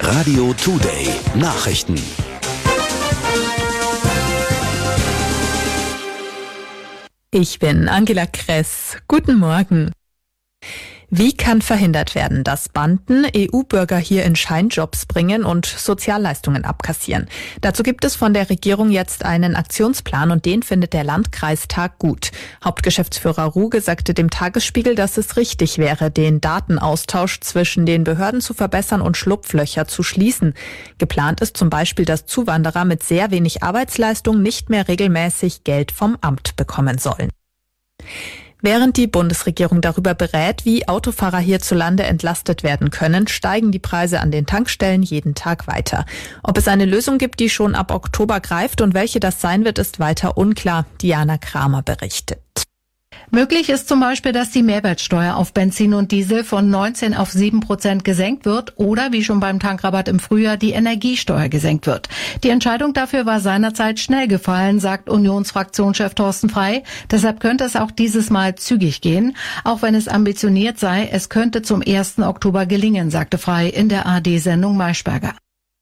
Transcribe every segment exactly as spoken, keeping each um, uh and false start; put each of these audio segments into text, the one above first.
Radio Today Nachrichten. Ich bin Angela Kress. Guten Morgen. Wie kann verhindert werden, dass Banden E U-Bürger hier in Scheinjobs bringen und Sozialleistungen abkassieren? Dazu gibt es von der Regierung jetzt einen Aktionsplan und den findet der Landkreistag gut. Hauptgeschäftsführer Ruge sagte dem Tagesspiegel, dass es richtig wäre, den Datenaustausch zwischen den Behörden zu verbessern und Schlupflöcher zu schließen. Geplant ist zum Beispiel, dass Zuwanderer mit sehr wenig Arbeitsleistung nicht mehr regelmäßig Geld vom Amt bekommen sollen. Während die Bundesregierung darüber berät, wie Autofahrer hierzulande entlastet werden können, steigen die Preise an den Tankstellen jeden Tag weiter. Ob es eine Lösung gibt, die schon ab Oktober greift und welche das sein wird, ist weiter unklar. Diana Kramer berichtet. Möglich ist zum Beispiel, dass die Mehrwertsteuer auf Benzin und Diesel von neunzehn auf sieben Prozent gesenkt wird oder, wie schon beim Tankrabatt im Frühjahr, die Energiesteuer gesenkt wird. Die Entscheidung dafür war seinerzeit schnell gefallen, sagt Unionsfraktionschef Thorsten Frey. Deshalb könnte es auch dieses Mal zügig gehen. Auch wenn es ambitioniert sei, es könnte zum ersten Oktober gelingen, sagte Frey in der A R D-Sendung Maischberger.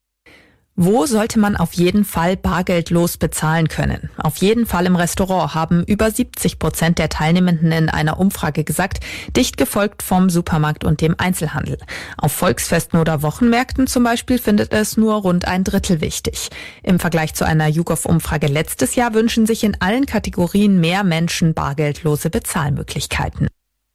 Wo sollte man auf jeden Fall bargeldlos bezahlen können? Auf jeden Fall im Restaurant, haben über siebzig Prozent der Teilnehmenden in einer Umfrage gesagt, dicht gefolgt vom Supermarkt und dem Einzelhandel. Auf Volksfesten oder Wochenmärkten zum Beispiel findet es nur rund ein Drittel wichtig. Im Vergleich zu einer YouGov-Umfrage letztes Jahr wünschen sich in allen Kategorien mehr Menschen bargeldlose Bezahlmöglichkeiten.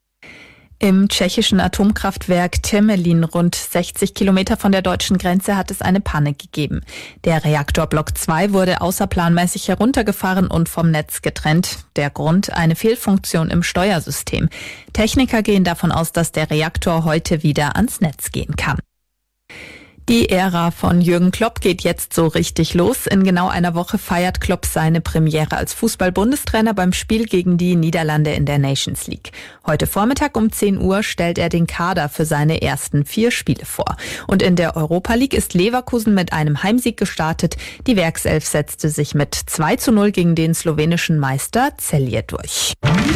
Im tschechischen Atomkraftwerk Temelín, rund sechzig Kilometer von der deutschen Grenze, hat es eine Panne gegeben. Der Reaktor Block zwei wurde außerplanmäßig heruntergefahren und vom Netz getrennt. Der Grund: eine Fehlfunktion im Steuersystem. Techniker gehen davon aus, dass der Reaktor heute wieder ans Netz gehen kann. Die Ära von Jürgen Klopp geht jetzt so richtig los. In genau einer Woche feiert Klopp seine Premiere als Fußball-Bundestrainer beim Spiel gegen die Niederlande in der Nations League. Heute Vormittag um zehn Uhr stellt er den Kader für seine ersten vier Spiele vor. Und in der Europa League ist Leverkusen mit einem Heimsieg gestartet. Die Werkself setzte sich mit zwei zu null gegen den slowenischen Meister Celje durch.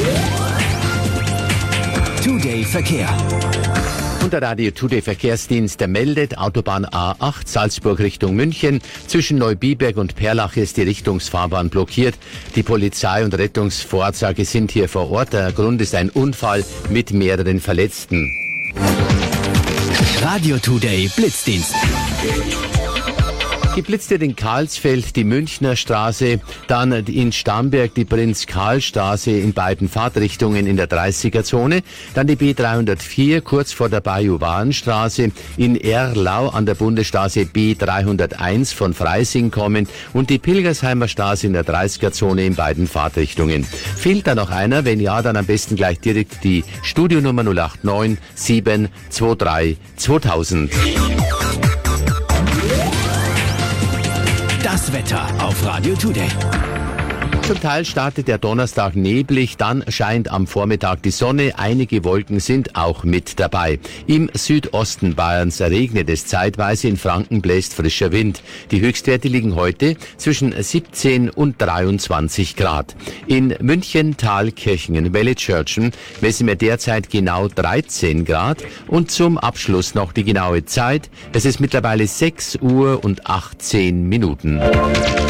Today Verkehr. Und der Radio Today Verkehrsdienst meldet, Autobahn A acht Salzburg Richtung München. Zwischen Neubiberg und Perlach ist die Richtungsfahrbahn blockiert. Die Polizei und Rettungsvorsorge sind hier vor Ort. Der Grund ist ein Unfall mit mehreren Verletzten. Radio Today Blitzdienst. Geblitzt wird in Karlsfeld die Münchner Straße, dann in Starnberg die Prinz-Karl-Straße in beiden Fahrtrichtungen in der dreißiger-Zone, dann die B dreihundertvier kurz vor der Bajuwarenstraße, in Erlau an der Bundesstraße B dreihunderteins von Freising kommend und die Pilgersheimer Straße in der dreißiger-Zone in beiden Fahrtrichtungen. Fehlt da noch einer? Wenn ja, dann am besten gleich direkt die Studionummer null acht neun sieben zwei drei zweitausend. Das Wetter auf Radio Today. Zum Teil startet der Donnerstag neblig, dann scheint am Vormittag die Sonne. Einige Wolken sind auch mit dabei. Im Südosten Bayerns regnet es zeitweise, in Franken bläst frischer Wind. Die Höchstwerte liegen heute zwischen siebzehn und dreiundzwanzig Grad. In München, Thalkirchen, Wellitzschörtchen messen wir derzeit genau dreizehn Grad. Und zum Abschluss noch die genaue Zeit. Es ist mittlerweile sechs Uhr und achtzehn Minuten.